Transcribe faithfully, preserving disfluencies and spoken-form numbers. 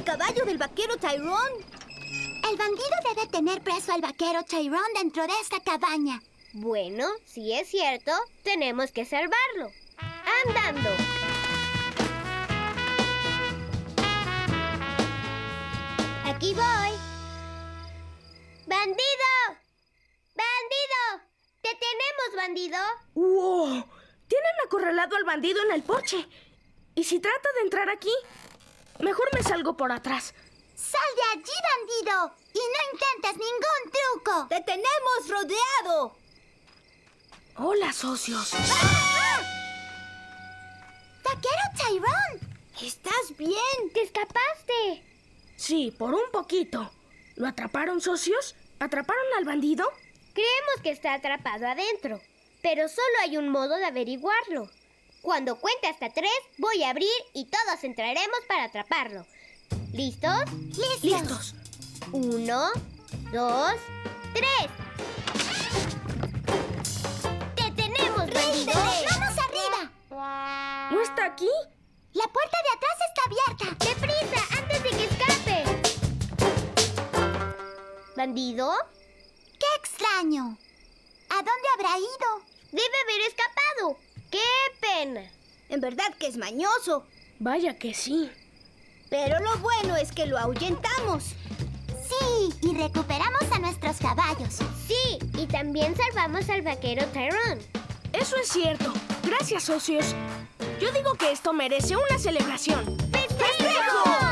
caballo del vaquero Tyrone? El bandido debe tener preso al vaquero Tyrone dentro de esta cabaña. Bueno, si es cierto, tenemos que salvarlo. ¡Andando! Aquí voy. ¡Bandido! ¡Bandido! ¡Te tenemos, bandido! ¡Wow! Tienen acorralado al bandido en el porche. ¿Y si trata de entrar aquí? Mejor me salgo por atrás. ¡Sal de allí, bandido! ¡Y no intentes ningún truco! ¡Te tenemos rodeado! Hola, socios. ¡Ah! ¡Vaquero Tyrone! ¿Estás bien? ¡Te escapaste! Sí, por un poquito. ¿Lo atraparon, socios? ¿Atraparon al bandido? Creemos que está atrapado adentro, pero solo hay un modo de averiguarlo. Cuando cuente hasta tres, voy a abrir y todos entraremos para atraparlo. ¿Listos? ¡Listos! ¡Listos! Uno, dos, tres. ¡Te tenemos, bandido! ¡Vamos arriba! ¿No está aquí? La puerta de atrás está abierta. ¡Deprisa, antes de que escape! ¿Bandido? ¡Qué extraño! ¿A dónde habrá ido? Debe haber escapado. ¡Qué pena! En verdad que es mañoso. Vaya que sí. Pero lo bueno es que lo ahuyentamos. Sí, y recuperamos a nuestros caballos. Sí, y también salvamos al vaquero Tyrone. Eso es cierto. Gracias, socios. Yo digo que esto merece una celebración. ¡Festejo!